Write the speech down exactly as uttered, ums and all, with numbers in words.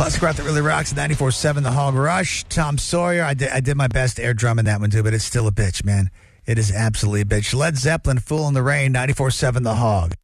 Plus, Rock that really rocks. ninety-four seven The Hog Rush. Tom Sawyer. I did, I did my best air drum in that one, too, but it's still a bitch, man. It is absolutely a bitch. Led Zeppelin, Fool in the Rain. ninety-four seven The Hog.